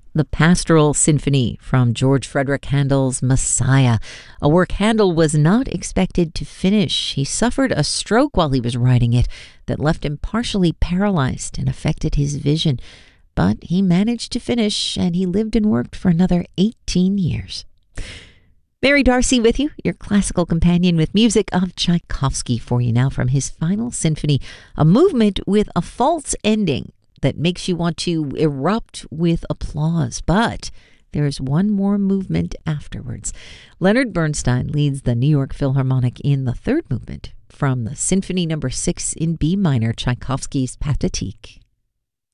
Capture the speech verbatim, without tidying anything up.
The Pastoral Symphony from George Frederick Handel's Messiah, a work Handel was not expected to finish. He suffered a stroke while he was writing it that left him partially paralyzed and affected his vision. But he managed to finish, and he lived and worked for another eighteen years. Mary Darcy with you, your classical companion with music of Tchaikovsky for you now from his Final Symphony, a movement with a false ending that makes you want to erupt with applause. But there's one more movement afterwards. Leonard Bernstein leads the New York Philharmonic in the third movement from the Symphony Number Six in B minor, Tchaikovsky's Pathétique.